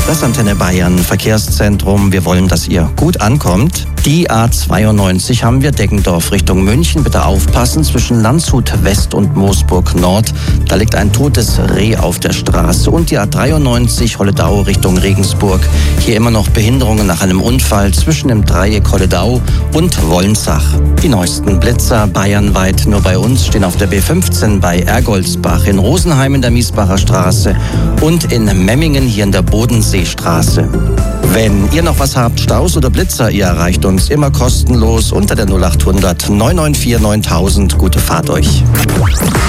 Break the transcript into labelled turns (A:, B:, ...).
A: Das Antenne Bayern Verkehrszentrum. Wir wollen, dass ihr gut ankommt. Die A92 haben wir Deggendorf Richtung München. Bitte aufpassen, zwischen Landshut West und Moosburg Nord. Da liegt ein totes Reh auf der Straße. Und die A93 Holledau Richtung Regensburg. Hier immer noch Behinderungen nach einem Unfall zwischen dem Dreieck Holledau und Wolnsach. Die neuesten Blitzer bayernweit nur bei uns stehen auf der B15 bei Ergoldsbach, in Rosenheim in der Miesbacher Straße und in Memmingen hier in der Bodenseestraße. Wenn ihr noch was habt, Staus oder Blitzer, ihr erreicht uns immer kostenlos unter der 0800 994 9000. Gute Fahrt euch.